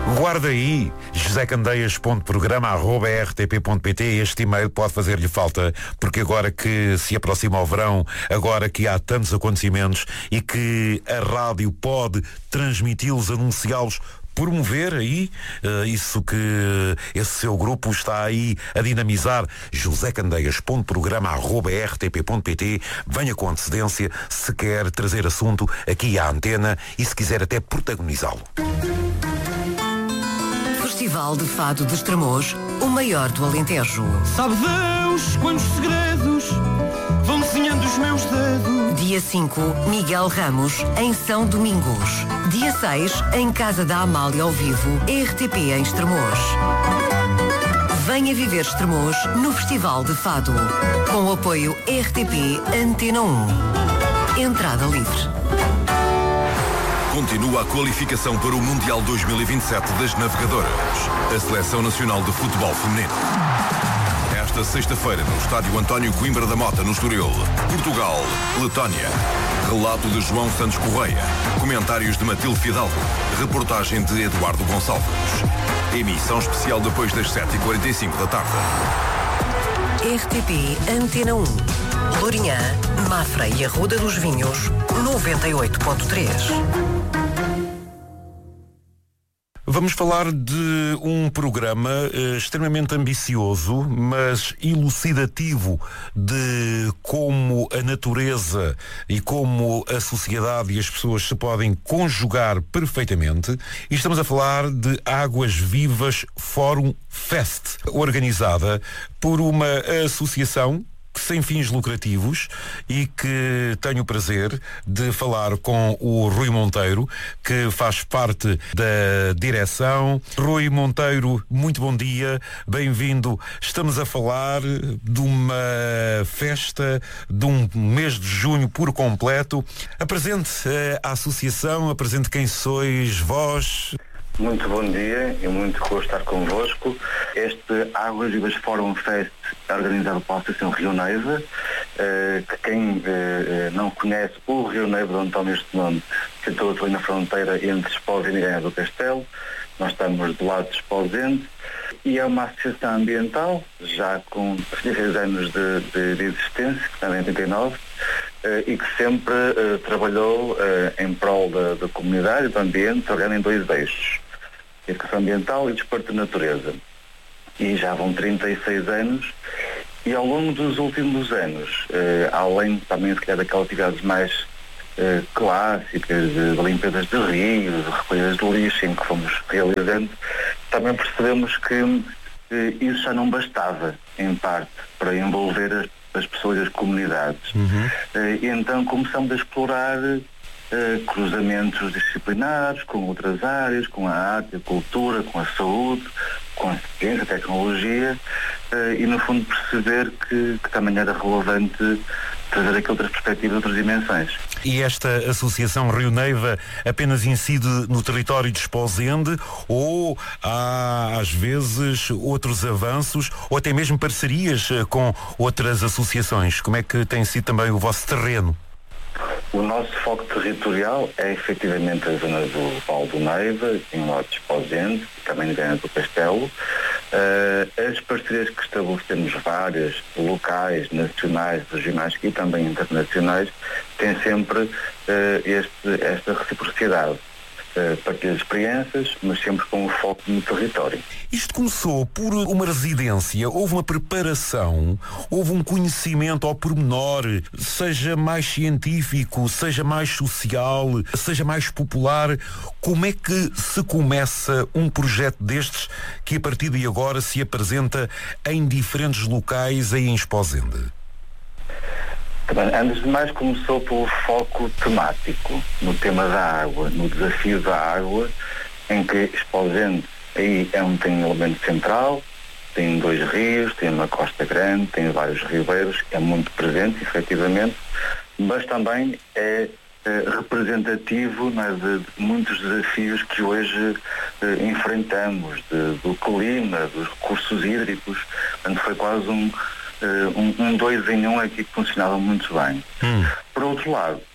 Guarda aí, josecandeias.programa@rtp.pt. Este e-mail pode fazer-lhe falta, porque agora que se aproxima o verão, agora que há tantos acontecimentos e que a rádio pode transmiti-los, anunciá-los, promover aí isso que esse seu grupo está aí a dinamizar. josecandeias.programa@rtp.pt. Venha com antecedência se quer trazer assunto aqui à antena e se quiser até protagonizá-lo. Festival de Fado de Estremoz, o maior do Alentejo. Sabe Deus quantos segredos vão desenhando os meus dedos. Dia 5, Miguel Ramos, em São Domingos. Dia 6, em Casa da Amália ao vivo, RTP em Estremoz. Venha viver Estremoz no Festival de Fado. Com o apoio RTP Antena 1. Entrada livre. Continua a qualificação para o Mundial 2027 das Navegadoras. A Seleção Nacional de Futebol Feminino. Esta sexta-feira, no Estádio António Coimbra da Mota, no Estoril. Portugal, Letónia. Relato de João Santos Correia. Comentários de Matilde Fidalgo. Reportagem de Eduardo Gonçalves. Emissão especial depois das 7h45 da tarde. RTP Antena 1. Lourinhã, Mafra e Arruda dos Vinhos, 98.3. Vamos falar de um programa extremamente ambicioso, mas elucidativo de como a natureza e como a sociedade e as pessoas se podem conjugar perfeitamente. E estamos a falar de Águas Vivas Fórum Fest, organizada por uma associação sem fins lucrativos e que tenho o prazer de falar com o Rui Monteiro, que faz parte da direção. Rui Monteiro, muito bom dia, bem-vindo. Estamos a falar de uma festa, de um mês de junho por completo. Apresente a associação, apresente quem sois vós. Muito bom dia e muito gosto de estar convosco. Este Águas Vivas Fórum Fest é organizado pela Associação Rio Neiva, que quem não conhece o Rio Neiva, de onde toma este nome, situa-se ali na fronteira entre Esposende e Gaia do Castelo. Nós estamos do lado de Esposende e é uma associação ambiental, já com 16 anos de existência, que está em 89, e que sempre trabalhou em prol da comunidade e do ambiente, trabalhando em dois eixos: educação ambiental e desporto de natureza. E já vão 36 anos e ao longo dos últimos anos, além também se calhar daquelas atividades mais clássicas, de limpezas de rios, de recolhas de lixo, em que fomos realizando, também percebemos que isso já não bastava, em parte, para envolver as pessoas e as comunidades. E então começamos a explorar cruzamentos disciplinares com outras áreas, com a arte, a cultura, com a saúde, com a ciência, a tecnologia, e no fundo perceber que também era relevante trazer aqui outras perspectivas, outras dimensões. E esta associação Rio Neiva apenas incide no território de Esposende, ou há às vezes outros avanços ou até mesmo parcerias com outras associações? Como é que tem sido também o vosso terreno? O nosso foco territorial é efetivamente a zona do Val do Neiva, em lado de Esposende, também na Gaia do Castelo. As parcerias que estabelecemos, várias, locais, nacionais, regionais e também internacionais, têm sempre esta reciprocidade. Partilha de experiências, mas sempre com o foco no território. Isto começou por uma residência, houve uma preparação, houve um conhecimento ao pormenor, seja mais científico, seja mais social, seja mais popular. Como é que se começa um projeto destes que a partir de agora se apresenta em diferentes locais aí em Esposende? Antes de mais, começou pelo foco temático, no tema da água, no desafio da água, em que Esposende aí tem um elemento central, tem dois rios, tem uma costa grande, tem vários ribeiros, é muito presente, efetivamente, mas também é representativo, não é, de muitos desafios que hoje enfrentamos, do clima, dos recursos hídricos. Portanto, foi quase um dois em um aqui que funcionava muito bem. Por outro lado,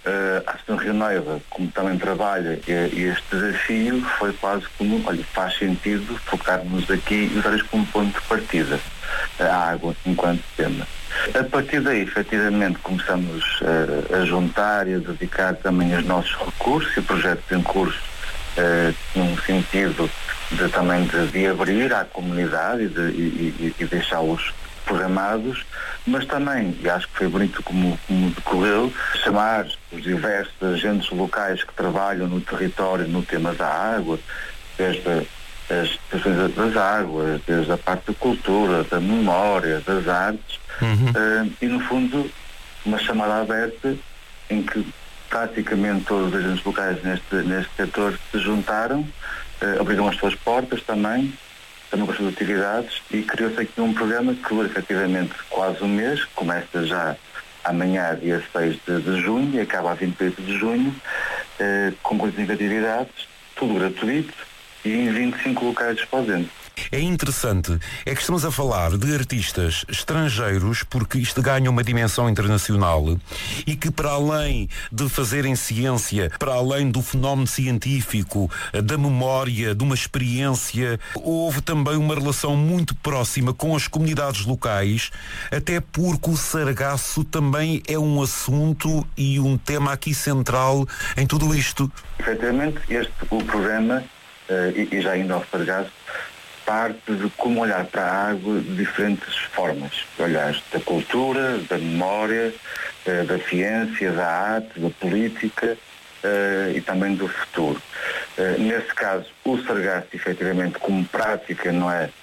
a Associação Rio Neiva, como também trabalha este desafio, foi quase como, faz sentido focarmos aqui e usar isto como ponto de partida, a água enquanto tema. A partir daí, efetivamente, começamos a juntar e a dedicar também os nossos recursos e projetos em curso, num sentido também de abrir à comunidade e deixá-los programados, mas também, e acho que foi bonito como decorreu, chamar os diversos agentes locais que trabalham no território no tema da água, desde as questões das águas, desde a parte da cultura, da memória, das artes, e no fundo uma chamada aberta em que praticamente todos os agentes locais neste setor se juntaram, abriram as suas portas também com as suas atividades, e criou-se aqui um programa que dura efetivamente quase um mês, começa já amanhã, dia 6 de junho, e acaba a 28 de junho, com 45 atividades, tudo gratuito e em 25 locais exposentes. É interessante, é que estamos a falar de artistas estrangeiros, porque isto ganha uma dimensão internacional e que, para além de fazerem ciência, para além do fenómeno científico, da memória, de uma experiência, houve também uma relação muito próxima com as comunidades locais, até porque o sargaço também é um assunto e um tema aqui central em tudo isto. Efetivamente, o programa, e já indo ao sargaço, parte de como olhar para a água de diferentes formas. Olhar da cultura, da memória, da ciência, da arte, da política e também do futuro. Nesse caso, o sargaço, efetivamente, como prática, não é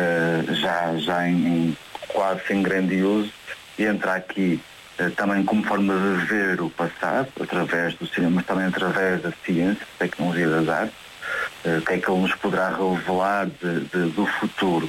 já em quase sem grande uso, e entra aqui também como forma de ver o passado, através do cinema, mas também através da ciência, da tecnologia, das artes. O que é que ele nos poderá revelar do futuro,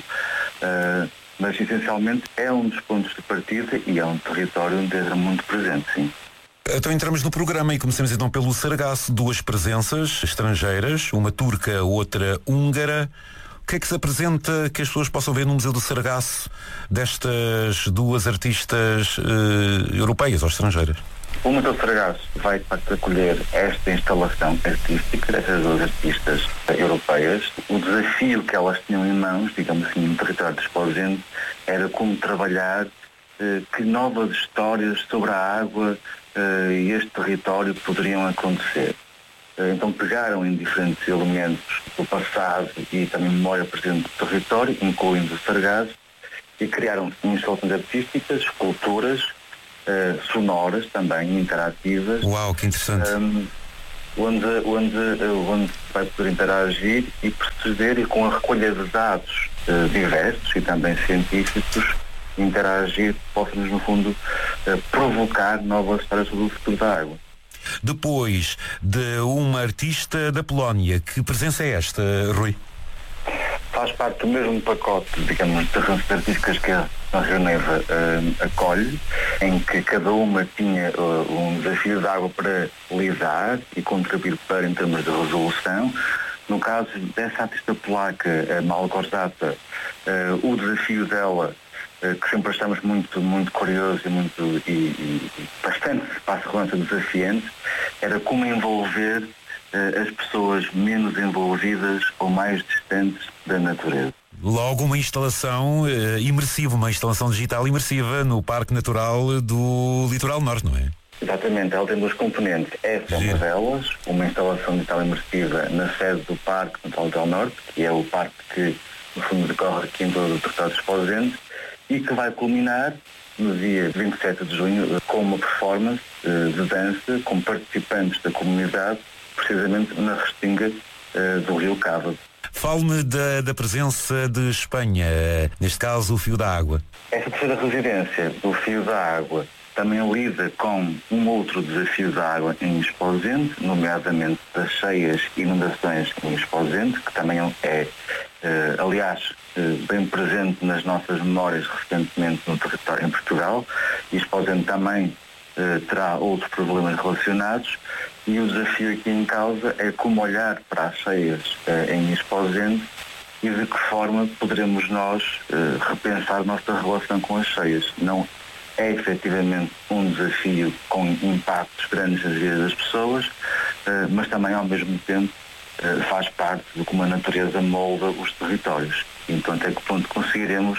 mas essencialmente é um dos pontos de partida e é um território onde é muito presente, sim. Então entramos no programa e começamos então pelo sargaço. Duas presenças estrangeiras, uma turca, outra húngara. O que é que se apresenta que as pessoas possam ver no Museu do Sargaço destas duas artistas europeias ou estrangeiras? O Museu do Sargaço vai, de facto, acolher esta instalação artística dessas duas artistas europeias. O desafio que elas tinham em mãos, digamos assim, no território desposente, era como trabalhar que novas histórias sobre a água e este território poderiam acontecer. Então pegaram em diferentes elementos do passado e também memória presente do território, incluindo o sargaço, e criaram instalações artísticas, esculturas, sonoras também, interativas. Uau, que interessante. Onde vai poder interagir e perceber, e com a recolha de dados diversos e também científicos, interagir, possa-nos, no fundo, provocar novas histórias sobre o futuro da água. Depois de uma artista da Polónia, que presença é esta, Rui? Faz parte do mesmo pacote, digamos, de referências artísticas que a Rio Neiva acolhe, em que cada uma tinha um desafio de água para lidar e contribuir para, em termos de resolução. No caso dessa artista polaca, a Malgorzata, o desafio dela, que sempre achamos muito curioso e bastante, passa a relance, desafiante, era como envolver as pessoas menos envolvidas ou mais distantes da natureza. Logo uma instalação imersiva, uma instalação digital imersiva no Parque Natural do Litoral Norte, não é? Exatamente, ela tem duas componentes. Essa é uma delas, uma instalação digital imersiva na sede do Parque Natural do Litoral Norte, que é o parque que, no fundo, decorre aqui em todo o território desposente, e que vai culminar no dia 27 de junho com uma performance de dança com participantes da comunidade, precisamente na restinga do Rio Cávado. Fale-me da presença de Espanha, neste caso o Fio da Água. Essa terceira residência do Fio da Água também lida com um outro desafio da água em Esposende, nomeadamente das cheias e inundações em Esposende, que também é, aliás, bem presente nas nossas memórias recentemente no território em Portugal, e Esposende também terá outros problemas relacionados, e o desafio aqui em causa é como olhar para as cheias em Esposende e de que forma poderemos nós repensar nossa relação com as cheias, não é efetivamente um desafio com impactos grandes nas vidas das pessoas, mas também ao mesmo tempo faz parte de como a natureza molda os territórios. Então até que ponto conseguiremos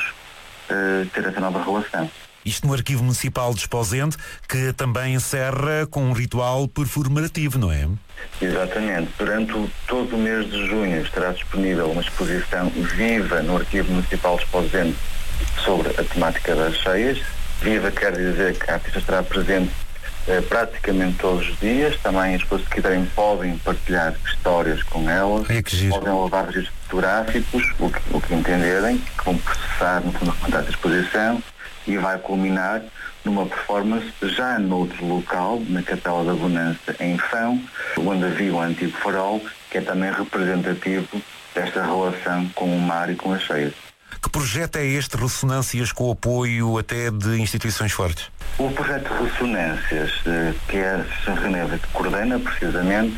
ter essa nova relação. Isto no Arquivo Municipal de Esposende, que também encerra com um ritual performativo, não é? Exatamente. Durante todo o mês de junho estará disponível uma exposição viva no Arquivo Municipal de Esposende sobre a temática das cheias. Viva quer dizer que a artista estará presente praticamente todos os dias. Também as pessoas que quiserem podem partilhar histórias com elas, podem levar registros fotográficos, o que entenderem, que vão processar no fundo a exposição, e vai culminar numa performance já noutro local, na Capela da Bonança, em Fão, onde havia o antigo farol, que é também representativo desta relação com o mar e com as cheias. Que projeto é este, Ressonâncias, com o apoio até de instituições fortes? O projeto Ressonâncias, que é a Associação Rio Neva que coordena, precisamente,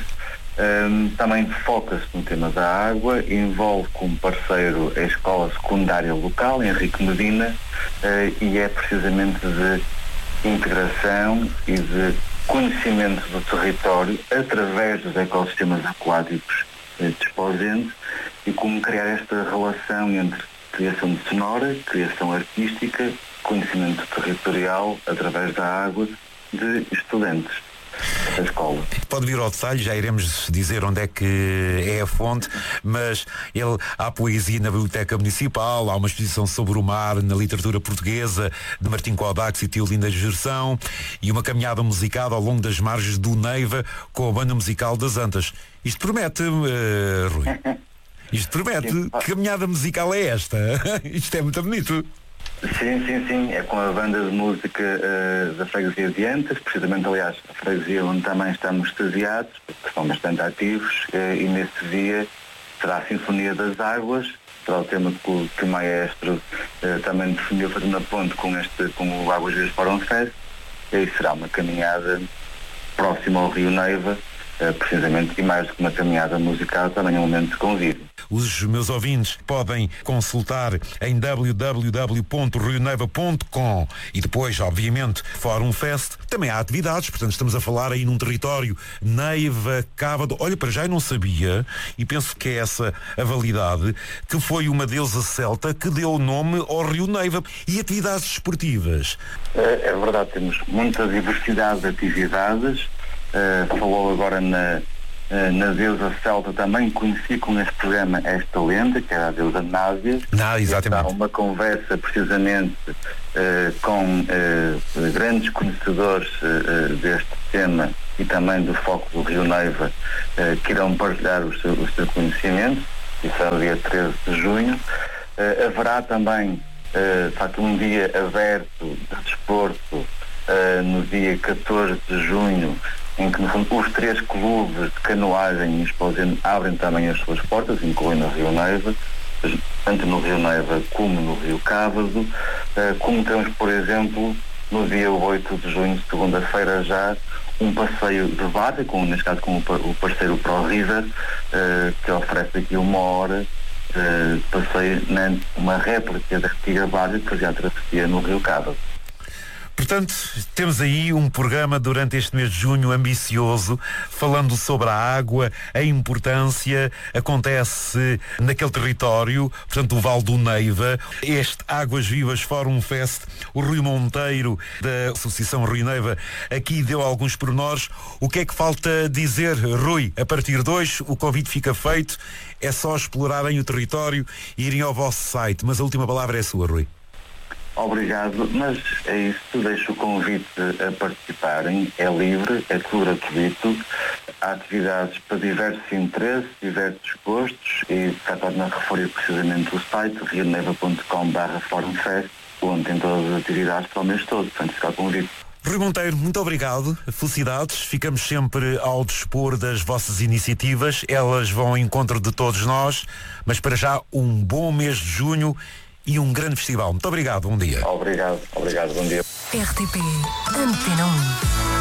também foca-se no tema da água, envolve como parceiro a Escola Secundária Local, Henrique Medina, e é precisamente de integração e de conhecimento do território através dos ecossistemas aquáticos de Esposende, e como criar esta relação entre criação de sonora, criação artística, conhecimento territorial através da água de estudantes da escola. Pode vir ao detalhe, já iremos dizer onde é que é a fonte, mas há poesia na Biblioteca Municipal, há uma exposição sobre o mar na literatura portuguesa de Martim Kodax e Teolinda Gerson, e uma caminhada musical ao longo das margens do Neiva com a banda musical das Antas. Isto promete, Rui. Isto promete. Que caminhada musical é esta? Isto é muito bonito. Sim. É com a banda de música da Freguesia de Antas, precisamente, aliás, a freguesia onde também estamos estagiados, que são bastante ativos, e nesse dia será a Sinfonia das Águas, será o tema que o maestro também definiu, fazendo a ponte com o Águas Vivas Forum Fest, e será uma caminhada próxima ao Rio Neiva, precisamente, e mais do que uma caminhada musical, também um momento de convívio. Os meus ouvintes podem consultar em www.rioneiva.com e depois, obviamente, Forum Fest. Também há atividades, portanto estamos a falar aí num território Neiva, Cávado. Olha, para já eu não sabia, e penso que é essa a validade, que foi uma deusa celta que deu o nome ao Rio Neiva. E atividades desportivas? É verdade, temos muita diversidade de atividades. Falou agora na deusa celta, também conheci com este programa esta lenda, que era a deusa Násia. Exatamente. Há uma conversa precisamente com grandes conhecedores deste tema e também do foco do Rio Neiva, que irão partilhar o seu conhecimento. Isso é no dia 13 de junho. Haverá também de facto um dia aberto de desporto no dia 14 de junho, em que, no fundo, os 3 clubes de canoagem e Esposende abrem também as suas portas, incluindo o Rio Neiva, tanto no Rio Neiva como no Rio Cávado. Como temos, por exemplo, no dia 8 de junho, segunda-feira já, um passeio de barca, neste caso com o parceiro Pro River, que oferece aqui 1 hora de passeio uma réplica da antiga barca que fazia a travessia no Rio Cávado. Portanto, temos aí um programa durante este mês de junho ambicioso, falando sobre a água, a importância, acontece naquele território, portanto, o Vale do Neiva, este Águas Vivas Forum Fest, o Rui Monteiro, da Associação Rio Neiva, aqui deu alguns pormenores. O que é que falta dizer, Rui? A partir de hoje, o convite fica feito, é só explorarem o território e irem ao vosso site, mas a última palavra é sua, Rui. Obrigado, mas é isso, deixo o convite a participarem, é livre, é tudo gratuito, há atividades para diversos interesses, diversos gostos, e está a referir precisamente o site rioneiva.com/forumfest, onde tem todas as atividades para o mês todo, portanto fica o convite. Rui Monteiro, muito obrigado, felicidades, ficamos sempre ao dispor das vossas iniciativas, elas vão ao encontro de todos nós, mas para já um bom mês de junho e um grande festival. Muito obrigado, bom dia. Obrigado, bom dia. RTP Antena 1.